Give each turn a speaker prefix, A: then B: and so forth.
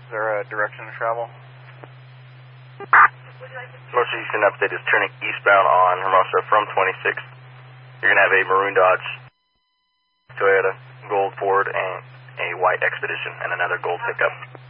A: Is there a direction to travel?
B: Most recent update is turning eastbound on Hermosa from 26. You're going to have a maroon Dodge, Toyota, gold Ford, and a white Expedition, and another gold pickup.